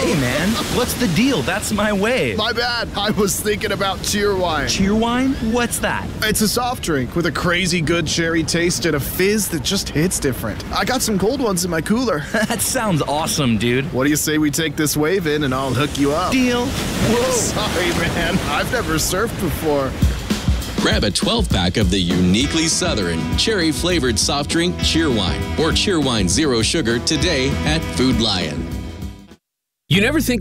Hey, man, what's the deal? That's my wave. My bad. I was thinking about Cheerwine. Cheerwine? What's that? It's a soft drink with a crazy good cherry taste and a fizz that just hits different. I got some cold ones in my cooler. That sounds awesome, dude. What do you say we take this wave in and I'll hook you up? Deal. Whoa. Sorry, man. I've never surfed before. Grab a 12-pack of the uniquely Southern cherry-flavored soft drink Cheerwine or Cheerwine Zero Sugar today at Food Lion. You never think